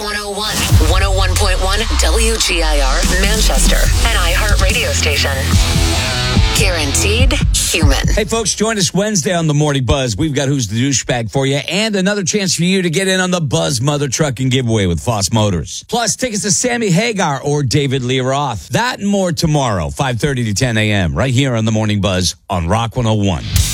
101, 101.1 WGIR, Manchester, an iHeart radio station. Guaranteed human. Hey, folks, join us Wednesday on the Morning Buzz. We've got Who's the Douchebag for you and another chance for you to get in on the Buzz Mother Trucking giveaway with Foss Motors. Plus, tickets to Sammy Hagar or David Lee Roth. That and more tomorrow, 5:30 to 10 a.m. right here on the Morning Buzz on Rock 101.